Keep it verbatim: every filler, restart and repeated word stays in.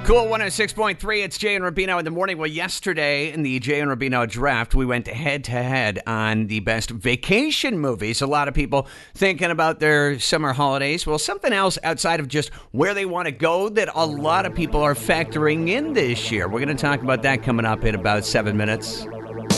Cool one oh six point three, it's Jay and Rubino in the morning. Well, yesterday in the Jay and Rubino draft, we went head-to-head on the best vacation movies. A lot of people thinking about their summer holidays. Well, something else outside of just where they want to go that a lot of people are factoring in this year. We're going to talk about that coming up in about seven minutes.